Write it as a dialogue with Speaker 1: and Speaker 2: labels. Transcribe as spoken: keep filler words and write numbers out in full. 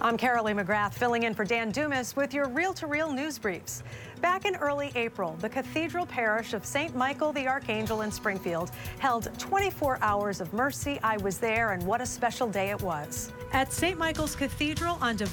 Speaker 1: I'm Carolee McGrath, filling in for Dan Dumas with your reel-to-reel news briefs. Back in early April, the Cathedral Parish of Saint Michael the Archangel in Springfield held twenty-four hours of mercy. I was there, and what a special day it was. At Saint Michael's Cathedral on